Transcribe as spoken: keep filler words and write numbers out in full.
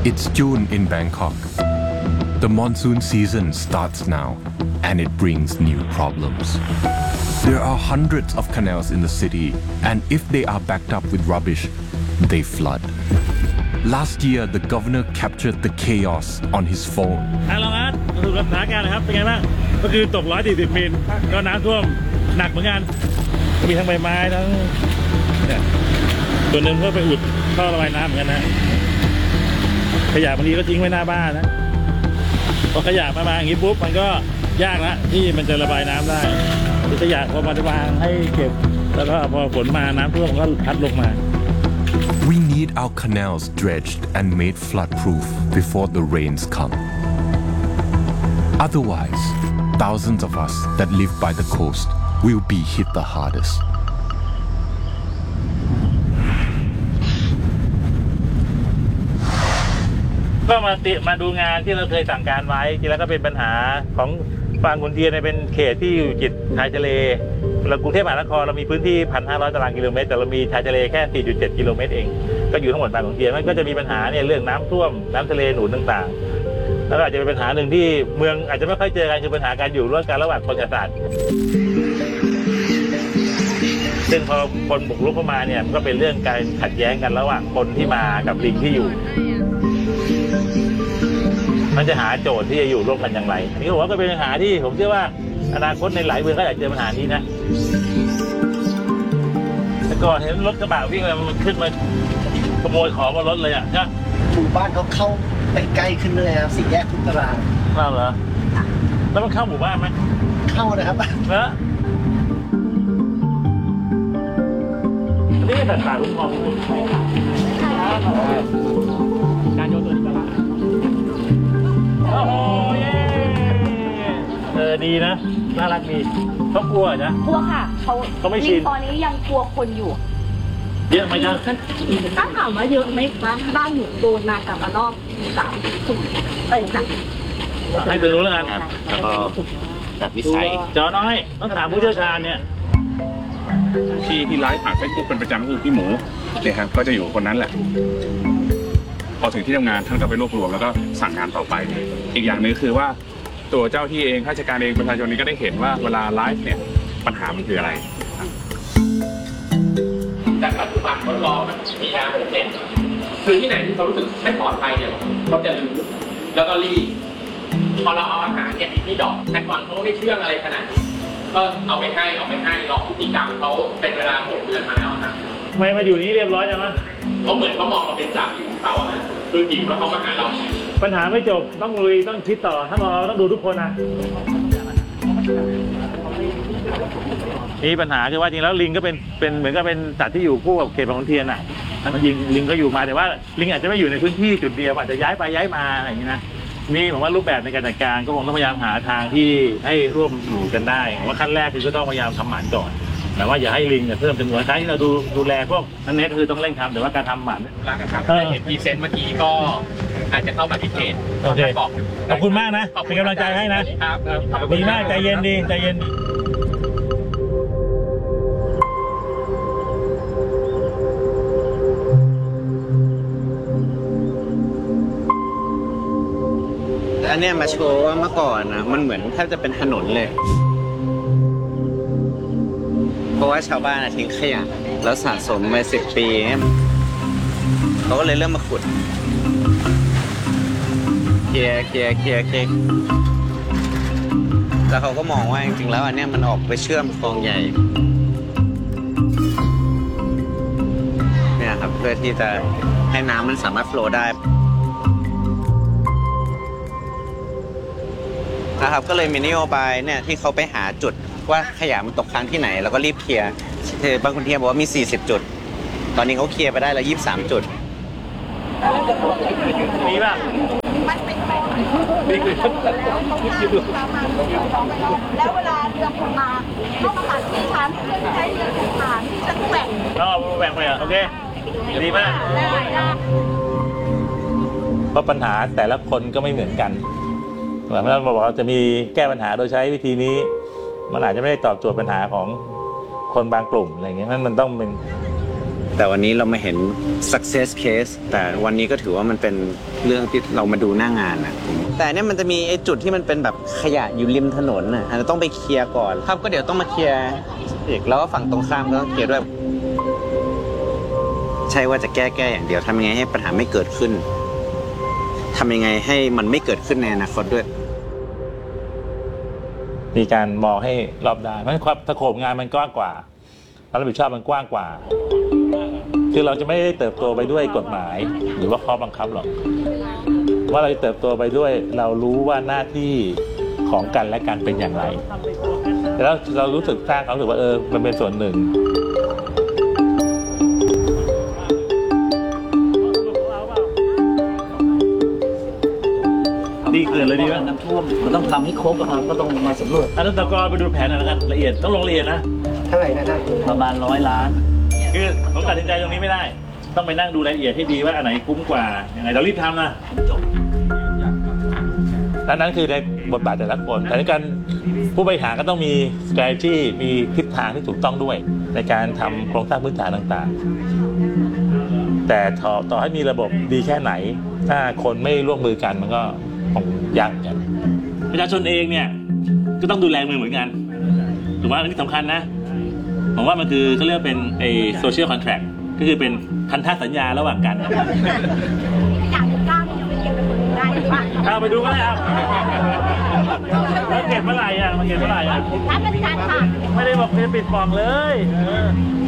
It's June in Bangkok. The monsoon season starts now, and it brings new problems. There are hundreds of canals in the city, and if they are backed up with rubbish, they flood. Last year, the governor captured the chaos on his phone. ทางรองอาร์ตมาดูสถานการณ์นะครับเป็นไงบ้างก็คือตกร้อยสี่สิบมิลก็น้ำท่วมหนักเหมือนกันมีทั้งใบไม้ทั้งเนี่ยส่วนหนึ่งก็ไปอุดท่อระบายน้ำเหมือนกันนะขยะบางทีก็ทิ้งไว้หน้าบ้านนะพอขยะมาอย่างนี้ปุ๊บมันก็ยากละที่มันจะระบายน้ำได้ขยะพอมาวางให้เก็บแล้วก็พอฝนมาน้ำท่วมก็พัดลงมา We need our canals dredged and made flood-proof before the rains come. Otherwise, thousands of us that live by the coast will be hit the hardest. ก็มาติมาดูงานที่เราเคยสั่งการไว้จริงแล้วก็เป็นปัญหาของฟางขุนเทียนเป็นเขตที่อยู่จิตชายทะเลเรากรุงเทพมหานครเรามีพื้นที่ หนึ่งพันห้าร้อย ตารางกิโลเมตรแต่เรามีชายทะเลแค่ สี่จุดเจ็ด กิโลเมตรเองก็อยู่ทั้งหมดฟางขุนเทียนมันก็จะมีปัญหาเนี่ยเรื่องน้ำท่วมน้ำทะเลหนุนต่างๆแล้วก็อาจจะเป็นปัญหาหนึ่งที่เมืองอาจจะไม่ค่อยเจอกันคือปัญหาการอยู่ร่วมกันระหว่างคนกับสัตว์ซึ่งพอคนบุกรุกเข้ามาเนี่ยมันก็เป็นเรื่องการขัดแย้งกันระหว่างคนที่มากับลิงที่อยู่มันจะหาโจทย์ที่จะอยู่ร่วมกันอย่างไรอันนี้ผมว่าก็เป็นปัญหาที่ผมเชื่อว่าอนาคตในหลายเมืองก็อาจจะเจอปัญหานี้นะแต่ก่อนเห็นรถกระบะวิ่งอะไรมันขึ้นมาขโมยของมารถเลยอ่ะใช่หมู่บ้านเขาเข้าไปใกล้ขึ้นเลยครับสี่แยกทุกตารางเข้าเหรอแล้วมันเข้าหมู่บ้านไหมเข้านะครับนะอันนี้เป็นสัตว์ป่าคุ้มครองการโยนตัวนี้ก็รักโอ้โหเย้เออดีนะน่ารักดีเขากลัวจ้ะกลัวค่ะเขาเขาไม่ชินตอนนี้ยังกลัวคนอยู่เยอะไหมจ๊ะถ้าถามว่าเยอะไหมบ้านบ้านหนูโดนมากับมารอบสามสุ่มเอ้ยค่ะให้ตัวรู้แล้วกันแล้วก็จากวิสัยจอน้อยต้องถามผู้เชี่ยวชาญเนี่ยที่ที่ไลฟ์ผ่านเฟซบุ๊กเป็นประจำคือพี่หมูเนี่ยครับก็จะอยู่คนนั้นแหละพอถึงที่ทำงานท่านก็ไปรวบรวมแล้วก็สั่งงานต่อไปอีกอย่างนึงคือว่าตัวเจ้าที่เองข้าราชการเองประชาชนนี้ก็ได้เห็นว่าเวลาไลฟ์เนี่ยปัญหามันคืออะไรแต่ปัจจุบันคนรอมันมีน้ำเป็นเส้นคือที่ไหนที่เขารู้สึกไม่ปลอดภัยเนี่ยเขาจะลืมแล้วก็รีบพอเราเอาอาหารเนี่ยที่ดอกแต่ก่อนเขาไม่เชื่องอะไรขนาดนี้ก็เอาไปให้เอาไปให้หลอกพฤติกรรมเขาเป็นเวลาหกเดือนมาแล้วนะทำไมมาอยู่นี้เรียบร้อยจังวะเขาเหมือนเขามองเราเป็นจ่าอยู่เขาอะนะคือหยิบแล้วเขามาหาเราปัญหาไม่จบต้องลุยต้องคิดต่อถ้ามองต้องดูทุกคนนะนี่ปัญหาคือว่าจริงแล้วลิงก็เป็นเป็นเหมือนกับเป็นสัตว์ที่อยู่คู่กับเขตบางขุนเทียนอ่ะมันยิงลิงก็อยู่มาแต่ว่าลิงอาจจะไม่อยู่ในพื้นที่จุดเดียวอาจจะย้ายไปย้ายมาอะไรอย่างนี้นะนี่ผมว่ารูปแบบในการจัดการก็คงต้องพยายามหาทางที่ให้ร่วมอยู่กันได้ผมว่าขั้นแรกคือก็ต้องพยายามทำหมันก่อนแต่ว่าอย่าให้ลิงเพิ่มจำนวนท้ายที่เราดูดูแลพวกนั่นเน็ตคือต้องเร่งทำแต่ว่าการทำหมันร้านครับเห็นพรีเซนต์เมื่อกี้ก็อาจจะเข้ามาที่เพจโอเคขอบคุณมากนะเป็นกำลังใจให้นะดีมากใจเย็นดีใจเย็นอันนี้มาโชว์ว่าเมื่อก่อนนะมันเหมือนแทบจะเป็นถนนเลยเพราะว่าชาวบ้านทิ้งขยะแล้วสะสมมาสิบปีเขาก็เลยเริ่มมาขุดเคลียร์เคลียร์เคลียร์เคลียร์แล้วเขาก็มองว่าจริงๆแล้วอันนี้มันออกไปเชื่อมคลองใหญ่เนี่ยครับเพื่อที่จะให้น้ำมันสามารถโฟลว์ได้นะครับก็เลยมีนโยบายเนี่ยที่เขาไปหาจุดว่าขยะมันตกค้างที่ไหนแล้วก็รีบเคลียร์บางคนเทียบอกว่ามีสี่สิบจุดตอนนี้เขาเคลียร์ไปได้แล้วยี่สิบสามจุดมีป่ะนี่คือแล้วเวลาเรือผมมาเข้ามาตัดที่ชั้นเพื่อใช้เรือผ่านที่จะแหว่งอ๋อแหว่งไปอ่ะโอเคดีมากเพราะปัญหาแต่ละคนก็ไม่เหมือนกันเหมือนเราบอกว่าจะมีแก้ปัญหาโดยใช้วิธีนี้มันอาจจะไม่ได้ตอบโจทย์ปัญหาของคนบางกลุ่มอะไรเงี้ยนั่นมันต้องเป็นแต่วันนี้เรามาเห็น success case แต่วันนี้ก็ถือว่ามันเป็นเรื่องที่เรามาดูหน้างานนะแต่เนี่ยมันจะมีไอ้จุดที่มันเป็นแบบขยะอยู่ริมถนนน่ะอาจจะต้องไปเคลียร์ก่อนครับก็เดี๋ยวต้องมาเคลียร์อีกแล้วก็ฝั่งตรงข้ามก็ต้องเคลียร์ด้วยใช่ว่าจะแก้แก้อย่างเดียวทำยังไงให้ปัญหาไม่เกิดขึ้นทำยังไงให้มันไม่เกิดขึ้นในอนาคตด้วยมีการมองให้รอบด้านเพราะฉะนั้นความสโคปงานมันกว้างกว่าความรับผิดชอบมันกว้างกว่าคือเราจะไม่ได้เติบโตไปด้วยกฎหมายหรือว่าข้อบังคับหรอกว่าเราจะเติบโตไปด้วยเรารู้ว่าหน้าที่ของกันและกันเป็นอย่างไรแล้วเรารู้สึกสร้างความรู้สึกว่าเออมันเป็นส่วนหนึ่งดีเกินเลยดีไหมน้ำท่วมมันต้องทำให้ครบนะครับก็ต้องมาสำรวจอันนั้นตะกอไปดูแผนหน่อยแล้วกันละเอียดต้องลงละเอียดนะเท่าไหร่นะครับประมาณร้อยล้านคือผมตัดสินใจตรงนี้ไม่ได้ต้องไปนั่งดูรายละเอียดให้ดีว่าอันไหนคุ้มกว่าอย่างไรเรารีบทำนะดังนั้นคือในบทบาทแต่ละคนแต่ในการผู้บริหารก็ต้องมี strategy มีทิศทางที่ถูกต้องด้วยในการทำโครงสร้างพื้นฐานต่างๆแต่ต่อต่อให้มีระบบดีแค่ไหนถ้าคนไม่ร่วมมือกันมันก็คงยากกันประชาชนเองเนี่ยก็ต้องดูแลมือเหมือนกันถูกไหมอันนี้สำคัญนะผมว่ามันคือเขาเรียกเป็นไอ้ social contract ก็คือเป็นพันธสัญญาระหว่างกันอยากจะกล้าที่จะไปเก็บเป็นคนได้หรือเปล่าเอาไปดูก็ได้ครับมาเก็บเมื่อไหร่อ่ะมาเก็บเมื่อไหร่อ่ะรับเป็นการค่ะไม่ได้บอกจะปิดปล่องเลย